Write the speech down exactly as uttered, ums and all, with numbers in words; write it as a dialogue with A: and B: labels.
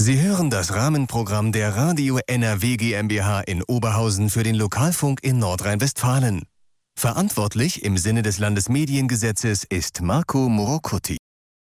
A: Sie hören das Rahmenprogramm der Radio N R W GmbH in Oberhausen für den Lokalfunk in Nordrhein-Westfalen. Verantwortlich im Sinne des Landesmediengesetzes ist Marco Morocuti.